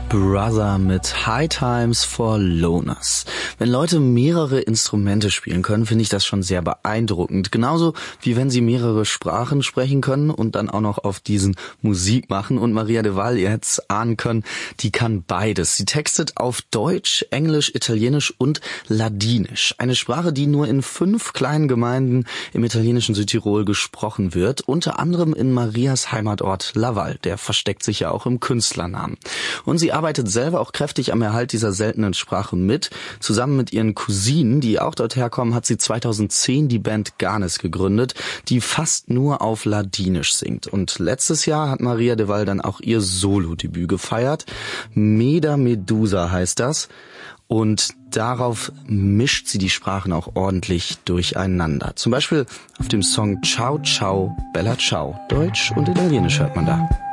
Brother mit High Times for Loners. Wenn Leute mehrere Instrumente spielen können, finde ich das schon sehr beeindruckend. Genauso wie wenn sie mehrere Sprachen sprechen können und dann auch noch auf diesen Musik machen. Und Maria de Wall, ihr hättet es ahnen können, die kann beides. Sie textet auf Deutsch, Englisch, Italienisch und Ladinisch. Eine Sprache, die nur in 5 kleinen Gemeinden im italienischen Südtirol gesprochen wird. Unter anderem in Marias Heimatort Laval. Der versteckt sich ja auch im Künstlernamen. Und sie arbeitet selber auch kräftig am Erhalt dieser seltenen Sprache mit. Zusammen mit ihren Cousinen, die auch dort herkommen, hat sie 2010 die Band Garnes gegründet, die fast nur auf Ladinisch singt. Und letztes Jahr hat Maria de Wall dann auch ihr Solo-Debüt gefeiert. Meda Medusa heißt das. Und darauf mischt sie die Sprachen auch ordentlich durcheinander. Zum Beispiel auf dem Song Ciao Ciao Bella Ciao. Deutsch und Italienisch hört man da.